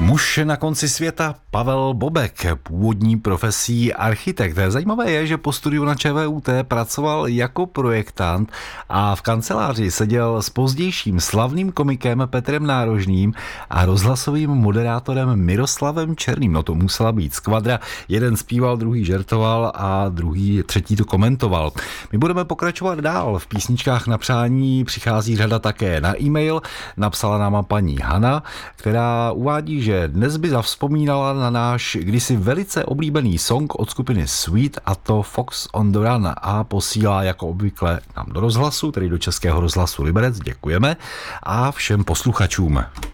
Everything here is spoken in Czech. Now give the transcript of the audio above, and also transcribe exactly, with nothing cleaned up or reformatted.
Muž na konci světa Pavel Bobek, původní profesí architekt. Zajímavé je, že po studiu na ČVUT pracoval jako projektant a v kanceláři seděl s pozdějším slavným komikem Petrem Nárožným a rozhlasovým moderátorem Miroslavem Černým. No to musela být skvadra. Jeden zpíval, druhý žertoval a druhý, třetí to komentoval. My budeme pokračovat dál. V písničkách na přání přichází řada také na e-mail. Napsala náma paní Hana, která uvádí, že dnes by zavzpomínala na náš kdysi velice oblíbený song od skupiny Sweet, a to Fox on the Run, a posílá jako obvykle nám do rozhlasu, tedy do Českého rozhlasu Liberec. Děkujeme a všem posluchačům.